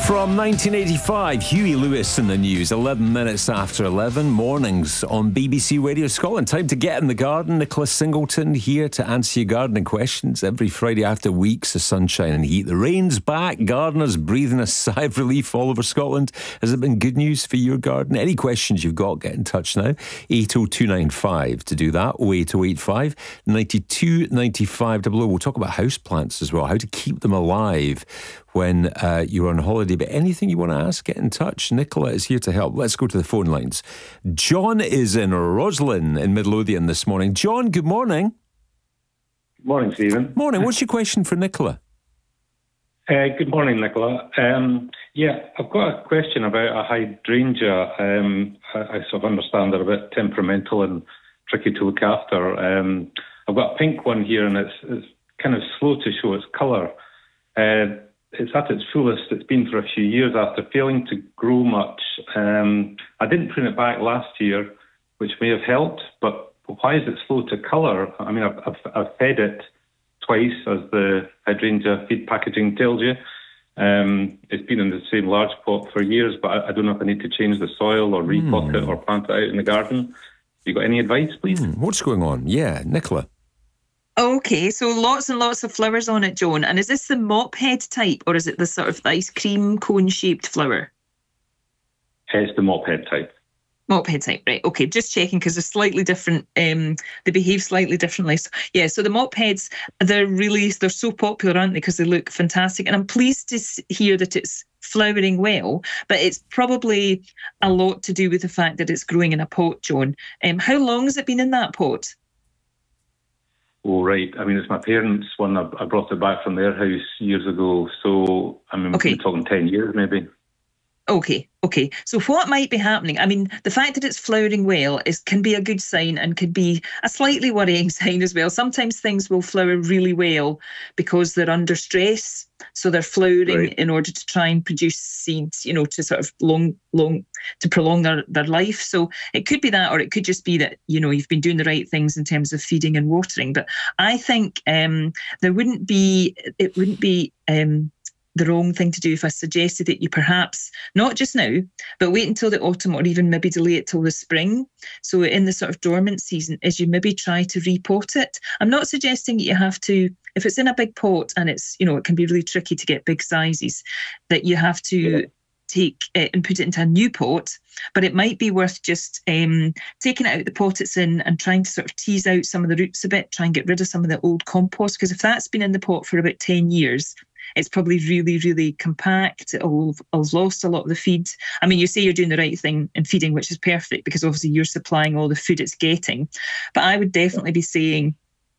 From 1985, Huey Lewis in the news, 11 minutes after 11, mornings on BBC Radio Scotland. Time to get in the garden. Nicholas Singleton here to answer your gardening questions every Friday after weeks of sunshine and heat. The rain's back, gardeners breathing a sigh of relief all over Scotland. Has it been good news for your garden? Any questions you've got, get in touch now. 80295 to do that, 08085 92 95 00. We'll talk about houseplants as well, how to keep them alive when you're on holiday. But anything you want to ask, get in touch. Nicola is here to help. Let's go to the phone lines. John is in Roslyn in Midlothian this morning. John, good morning. Good morning, Stephen. Morning. What's your question for Nicola? Good morning, Nicola. I've got a question about a hydrangea. I sort of understand they're a bit temperamental and tricky to look after. I've got a pink one here, and it's kind of slow to show its colour. It's at its fullest. It's been for a few years after failing to grow much. I didn't prune it back last year, which may have helped, but why is it slow to colour? I mean, I've fed it twice, as the hydrangea feed packaging tells you. It's been in the same large pot for years, but I don't know if I need to change the soil or repot it or plant it out in the garden. You got any advice, please? What's going on? Yeah, Nicola. Okay, so lots and lots of flowers on it, Joan. And is this the mop head type, or is it the sort of ice cream cone-shaped flower? It's the mop head type. Mop head type, right. Okay, just checking because they're slightly different. They behave slightly differently. So the mop heads, they're so popular, aren't they? Because they look fantastic. And I'm pleased to hear that it's flowering well, but it's probably a lot to do with the fact that it's growing in a pot, Joan. How long has it been in that pot? Oh, right. I mean, it's my parents' one. I brought it back from their house years ago. So, I mean, we're talking 10 years maybe. Okay. So what might be happening? I mean, the fact that it's flowering well can be a good sign and could be a slightly worrying sign as well. Sometimes things will flower really well because they're under stress. So they're flowering in order to try and produce seeds, to sort of to prolong their life. So it could be that, or it could just be that, you've been doing the right things in terms of feeding and watering. But I think it wouldn't be the wrong thing to do if I suggested that you perhaps, not just now, but wait until the autumn, or even maybe delay it till the spring. So in the sort of dormant season, as you maybe try to repot it. I'm not suggesting that you have to, if it's in a big pot and it's, it can be really tricky to get big sizes, that you have to take it and put it into a new pot, but it might be worth just taking it out of the pot it's in and trying to sort of tease out some of the roots a bit, try and get rid of some of the old compost, because if that's been in the pot for about 10 years, it's probably really, really compact. It'll have lost a lot of the feed. I mean, you say you're doing the right thing in feeding, which is perfect because obviously you're supplying all the food it's getting. But I would definitely be saying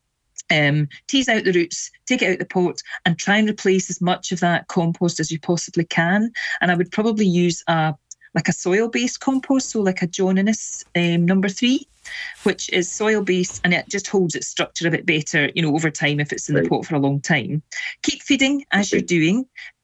tease out the roots, take it out the pot and try and replace as much of that compost as you possibly can. And I would probably use a soil-based compost, so like a John Innes number 3, which is soil-based, and it just holds its structure a bit better, over time if it's in the pot for a long time. Keep feeding as you're doing.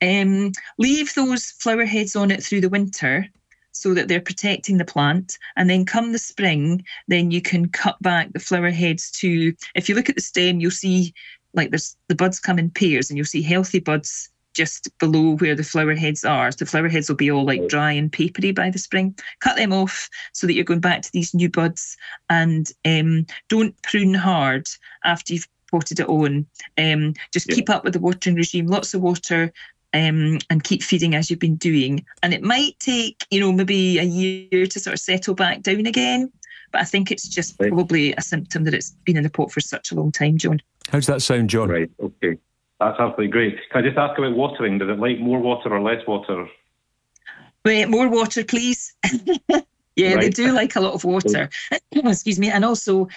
Leave those flower heads on it through the winter so that they're protecting the plant. And then come the spring, then you can cut back the flower heads to, if you look at the stem, you'll see the buds come in pairs, and you'll see healthy buds just below where the flower heads are. So the flower heads will be all dry and papery by the spring. Cut them off so that you're going back to these new buds, and don't prune hard after you've potted it on. Just keep up with the watering regime, lots of water, and keep feeding as you've been doing. And it might take, maybe a year to sort of settle back down again. But I think it's just probably a symptom that it's been in the pot for such a long time, John. How's that sound, John? Right, okay. That's absolutely great. Can I just ask about watering? Does it like more water or less water? Wait, more water, please. They do like a lot of water. Excuse me. And also,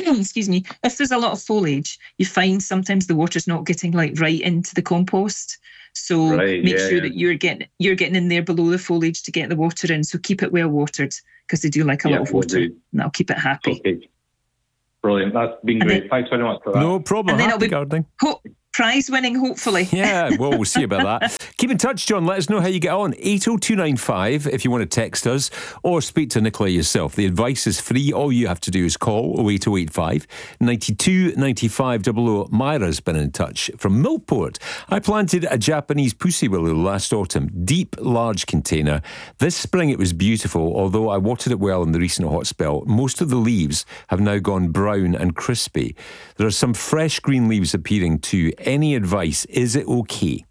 if there's a lot of foliage, you find sometimes the water's not getting right into the compost. So make sure that you're getting in there below the foliage to get the water in. So keep it well watered, because they do like a lot of water. And that'll keep it happy. Okay. Brilliant. That's been great. Thanks very much for that. No problem. And then Happy gardening. prize winning, hopefully. Yeah, well, we'll see about that. Keep in touch, John. Let us know how you get on. 80295 if you want to text us or speak to Nicola yourself. The advice is free. All you have to do is call 08085 92 95 00. Myra's been in touch from Millport. I planted a Japanese pussy willow last autumn. Deep, large container. This spring it was beautiful, although I watered it well in the recent hot spell. Most of the leaves have now gone brown and crispy. There are some fresh green leaves appearing too. Any advice? Is it okay?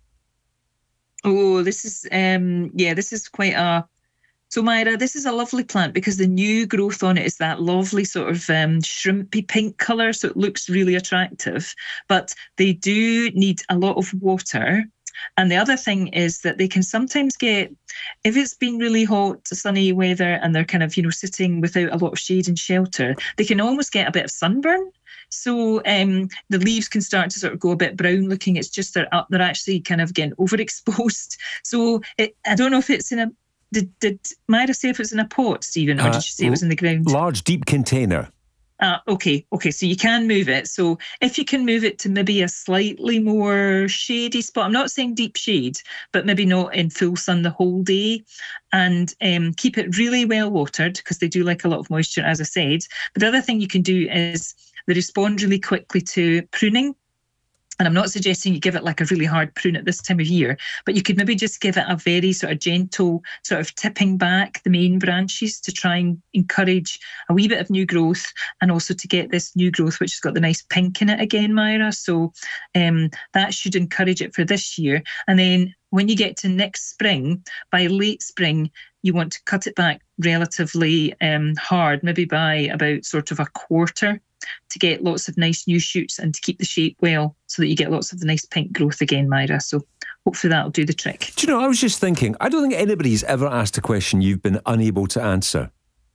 Oh, this is this is quite a... So, Myra, this is a lovely plant because the new growth on it is that lovely sort of shrimpy pink colour, so it looks really attractive. But they do need a lot of water. And the other thing is that they can sometimes get, if it's been really hot, sunny weather, and they're kind of, sitting without a lot of shade and shelter, they can almost get a bit of sunburn. So the leaves can start to sort of go a bit brown looking. It's just they're actually kind of getting overexposed. So I don't know if it's in a... Did Myra say if it's in a pot, Stephen, or did you say it was in the ground? Large, deep container. Okay, so you can move it. So if you can move it to maybe a slightly more shady spot, I'm not saying deep shade, but maybe not in full sun the whole day, and keep it really well watered because they do like a lot of moisture, as I said. But the other thing you can do is they respond really quickly to pruning. And I'm not suggesting you give it like a really hard prune at this time of year, but you could maybe just give it a very sort of gentle sort of tipping back the main branches to try and encourage a wee bit of new growth, and also to get this new growth which has got the nice pink in it again, Myra. So that should encourage it for this year. And then when you get to next spring, by late spring, you want to cut it back relatively hard, maybe by about sort of a quarter, to get lots of nice new shoots and to keep the shape well so that you get lots of the nice pink growth again, Myra. So hopefully that'll do the trick. Do you know, I was just thinking, I don't think anybody's ever asked a question you've been unable to answer.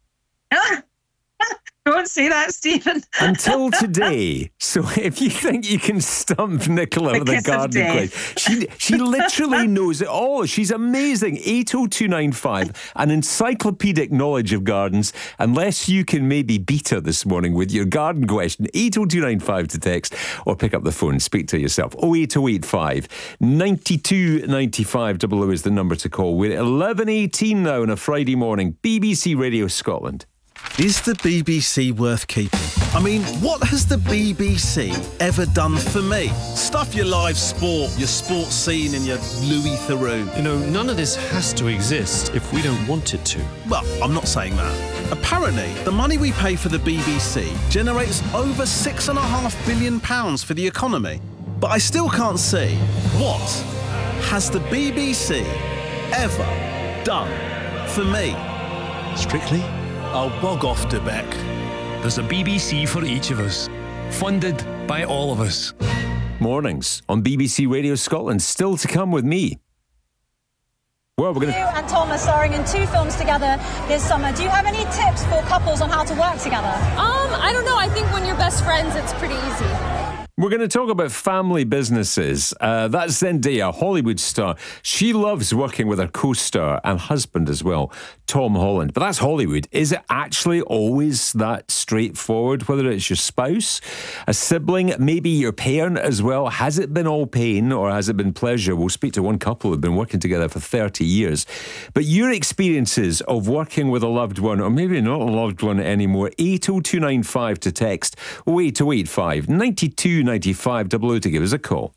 Don't say that, Stephen. Until today. So if you think you can stump Nicola with a gardening quiz, she literally knows it all. She's amazing. 80295, an encyclopedic knowledge of gardens. Unless you can maybe beat her this morning with your garden question, 80295 to text or pick up the phone, speak to yourself. 08085 92 95 00 is the number to call. We're at 11:18 now on a Friday morning. BBC Radio Scotland. Is the BBC worth keeping? I mean, what has the BBC ever done for me? Stuff your live sport, your sports scene and your Louis Theroux. None of this has to exist if we don't want it to. Well, I'm not saying that. Apparently, the money we pay for the BBC generates over £6.5 billion for the economy. But I still can't see, what has the BBC ever done for me? Strictly? I'll bog off, Debec. There's a BBC for each of us. Funded by all of us. Mornings on BBC Radio Scotland. Still to come with me. Well, You and Tom are starring in 2 films together this summer. Do you have any tips for couples on how to work together? I don't know. I think when you're best friends, it's pretty easy. We're going to talk about family businesses. That's Zendaya, Hollywood star. She loves working with her co-star and husband as well, Tom Holland. But that's Hollywood. Is it actually always that straightforward? Whether it's your spouse, a sibling, maybe your parent as well. Has it been all pain or has it been pleasure? We'll speak to one couple who've been working together for 30 years. But your experiences of working with a loved one, or maybe not a loved one anymore, 80295 to text 08085 92 95 00 to give us a call.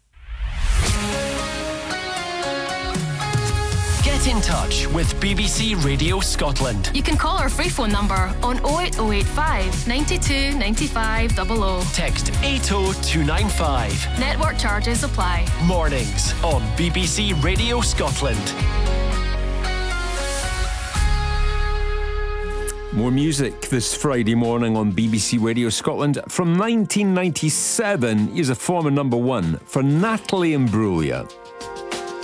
Get in touch with BBC Radio Scotland. You can call our free phone number on 08085 92 95 00. Text 80295. Network charges apply. Mornings on BBC Radio Scotland. More music this Friday morning on BBC Radio Scotland. From 1997, here's a former number 1 for Natalie Imbruglia.